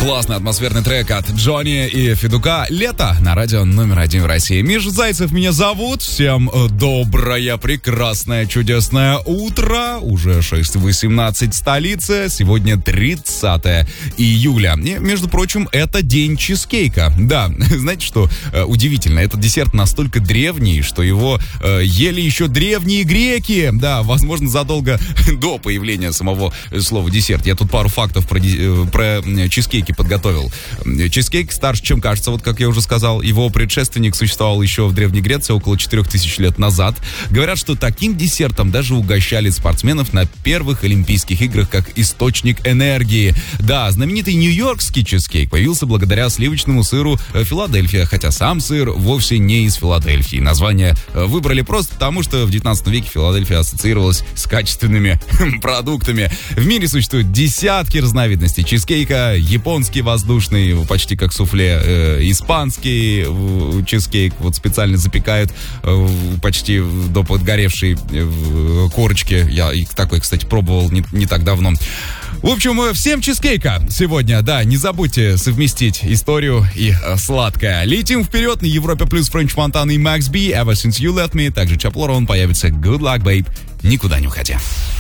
Классный атмосферный трек от Джонни и Федука «Лето» на радио номер 1 в России. Миша Зайцев меня зовут. Всем доброе, прекрасное, чудесное утро. Уже 6:18 столица. Сегодня 30 июля. И, между прочим, это день чизкейка. Да, знаете что? Удивительно. Этот десерт настолько древний, что его ели еще древние греки. Да, возможно, задолго до появления самого слова десерт. Я тут пару фактов про чизкейки подготовил. Чизкейк старше, чем кажется, вот как я уже сказал. Его предшественник существовал еще в Древней Греции около 4000 лет назад. Говорят, что таким десертом даже угощали спортсменов на первых Олимпийских играх как источник энергии. Да, знаменитый нью-йоркский чизкейк появился благодаря сливочному сыру Филадельфия, хотя сам сыр вовсе не из Филадельфии. Название выбрали просто потому, что в 19 веке Филадельфия ассоциировалась с качественными продуктами. В мире существует десятки разновидностей чизкейка. Японский воздушный, почти как суфле, испанский чизкейк, вот специально запекают почти до подгоревшей корочки. Я такой, кстати, пробовал не так давно. В общем, всем чизкейка сегодня, да, не забудьте совместить историю и сладкое. Летим вперед на Европе плюс Френч Монтана и Макс Би, Ever Since You Left Me, также Чаплора, он появится Good Luck Babe, никуда не уходя.